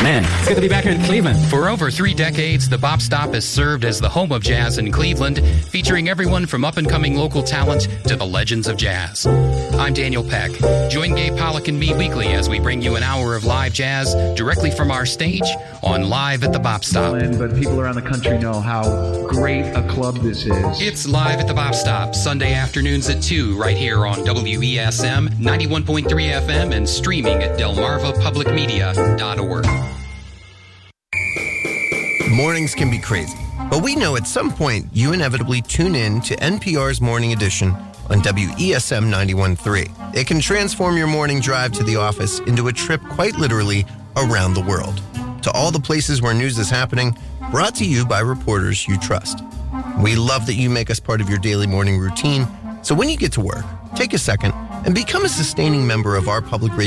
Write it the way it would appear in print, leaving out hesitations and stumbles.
Man, it's good to be back here in Cleveland. For over 3 decades, the Bop Stop has served as the home of jazz in Cleveland, featuring everyone from up-and-coming local talent to the legends of jazz. I'm Daniel Peck. Join Gabe Pollock and me weekly as we bring you an hour of live jazz directly from our stage on Live at the Bop Stop. But people around the country know how great a club this is. It's Live at the Bop Stop, Sunday afternoons at 2, right here on WESM 91.3 FM and streaming at delmarvapublicmedia.org. Mornings can be crazy, but we know at some point you inevitably tune in to NPR's Morning Edition on WESM 91.3. It can transform your morning drive to the office into a trip quite literally around the world. To all the places where news is happening, brought to you by reporters you trust. We love that you make us part of your daily morning routine, so when you get to work, take a second and become a sustaining member of our public radio